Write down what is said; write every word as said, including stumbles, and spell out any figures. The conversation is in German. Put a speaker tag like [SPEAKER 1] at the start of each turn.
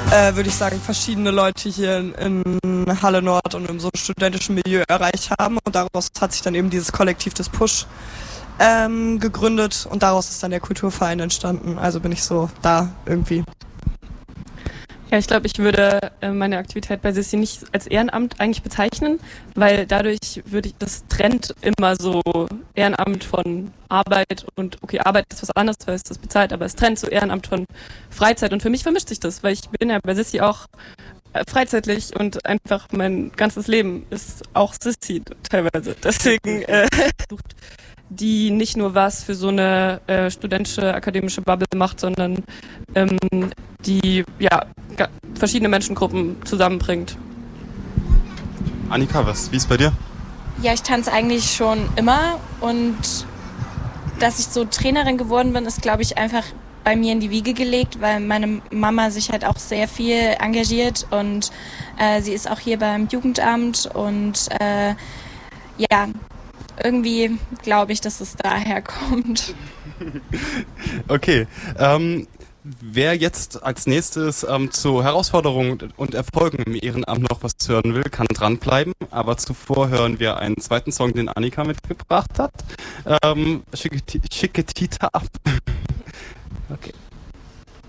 [SPEAKER 1] äh, würde ich sagen, verschiedene Leute hier in, in Halle Nord und in so einem studentischen Milieu erreicht haben. Und daraus hat sich dann eben dieses Kollektiv des Push ähm, gegründet und daraus ist dann der Kulturverein entstanden. Also bin ich so da irgendwie.
[SPEAKER 2] Ja, ich glaube, ich würde äh, meine Aktivität bei Sissi nicht als Ehrenamt eigentlich bezeichnen, weil dadurch würde ich, das trennt immer so Ehrenamt von Arbeit und okay, Arbeit ist was anderes, weil es das bezahlt, aber es trennt so Ehrenamt von Freizeit und für mich vermischt sich das, weil ich bin ja bei Sissi auch äh, freizeitlich und einfach mein ganzes Leben ist auch Sissi teilweise. Deswegen äh, sucht die nicht nur was für so eine äh, studentische, akademische Bubble macht, sondern ähm, die ja ga- verschiedene Menschengruppen zusammenbringt.
[SPEAKER 3] Annika, was? Wie ist bei dir?
[SPEAKER 4] Ja, ich tanze eigentlich schon immer und dass ich so Trainerin geworden bin, ist, glaube ich, einfach bei mir in die Wiege gelegt, weil meine Mama sich halt auch sehr viel engagiert und äh, sie ist auch hier beim Jugendamt und äh, ja, irgendwie glaube ich, dass es daher kommt.
[SPEAKER 3] Okay, ähm, wer jetzt als nächstes ähm, zu Herausforderungen und Erfolgen im Ehrenamt noch was hören will, kann dranbleiben. Aber zuvor hören wir einen zweiten Song, den Annika mitgebracht hat. Ähm, Chiquitita ab. Okay.